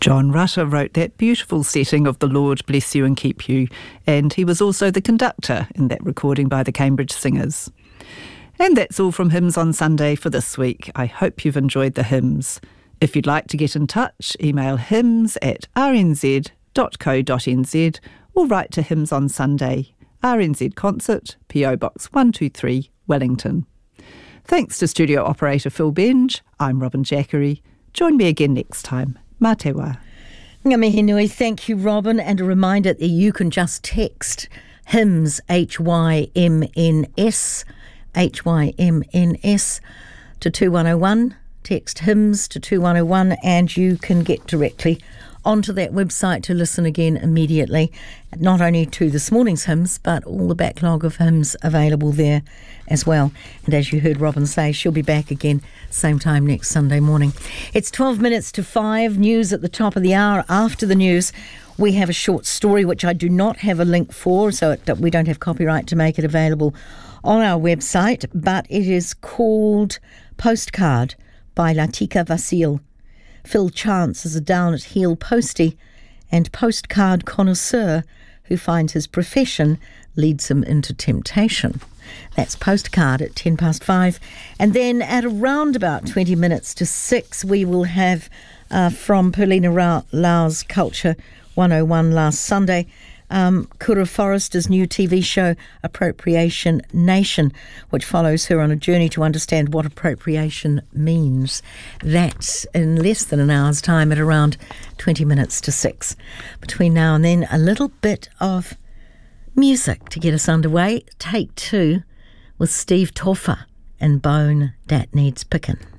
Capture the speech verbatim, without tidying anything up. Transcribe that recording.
John Rutter wrote that beautiful setting of The Lord Bless You and Keep You, and he was also the conductor in that recording by the Cambridge Singers. And that's all from Hymns on Sunday for this week. I hope you've enjoyed the hymns. If you'd like to get in touch, email hymns at r n z dot co dot n z or write to Hymns on Sunday, R N Z Concert, P O Box one two three, Wellington. Thanks to studio operator Phil Benge. I'm Robin Jackery. Join me again next time. Mā te wā. Ngā mihi nui. Thank you, Robin. And a reminder that you can just text hymns, H Y M N S, H Y M N S to two one oh one. Text hymns to two one oh one and you can get directly onto that website to listen again immediately, not only to this morning's hymns, but all the backlog of hymns available there as well. And as you heard Robin say, she'll be back again same time next Sunday morning. It's twelve minutes to five, news at the top of the hour. After the news, we have a short story which I do not have a link for, so it, we don't have copyright to make it available on our website, but it is called Postcard by Latika Vasil. Phil Chance is a down-at-heel postie and postcard connoisseur who finds his profession leads him into temptation. That's Postcard at ten past five. And then at around about twenty minutes to six, we will have uh, from Perlina Lau's Culture one oh one last Sunday, Um, Kura Forrester's new T V show Appropriation Nation, which follows her on a journey to understand what appropriation means. That's in less than an hour's time at around twenty minutes to six. Between now and then, a little bit of music to get us underway. Take two with Steve Toffa and Bone That Needs Pickin'.